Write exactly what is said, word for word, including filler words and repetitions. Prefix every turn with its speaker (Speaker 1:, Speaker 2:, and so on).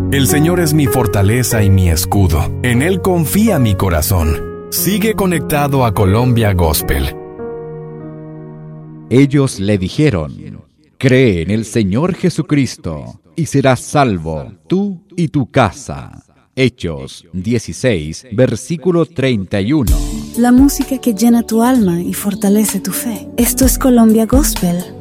Speaker 1: El Señor es mi fortaleza y mi escudo. En Él confía mi corazón. Sigue conectado a Colombia Gospel.
Speaker 2: Ellos le dijeron: cree en el Señor Jesucristo y serás salvo, tú y tu casa. Hechos dieciséis, versículo treinta y uno.
Speaker 3: La música que llena tu alma y fortalece tu fe. Esto es Colombia Gospel.